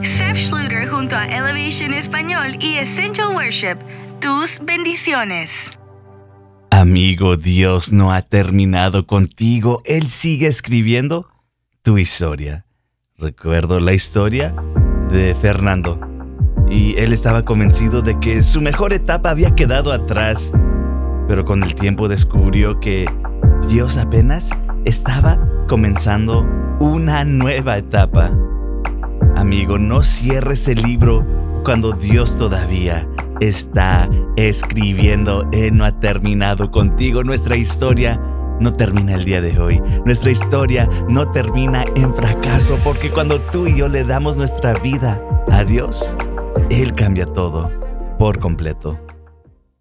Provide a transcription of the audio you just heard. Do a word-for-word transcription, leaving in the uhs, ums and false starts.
Seth Schluter junto a Elevation Español y Essential Worship. Tus bendiciones. Amigo, Dios no ha terminado contigo. Él sigue escribiendo tu historia. Recuerdo la historia de Fernando. Y él estaba convencido de que su mejor etapa había quedado atrás. Pero con el tiempo descubrió que Dios apenas estaba comenzando una nueva etapa. Amigo, no cierres el libro cuando Dios todavía está escribiendo. Él no ha terminado contigo. Nuestra historia no termina el día de hoy. Nuestra historia no termina en fracaso, porque cuando tú y yo le damos nuestra vida a Dios, Él cambia todo por completo.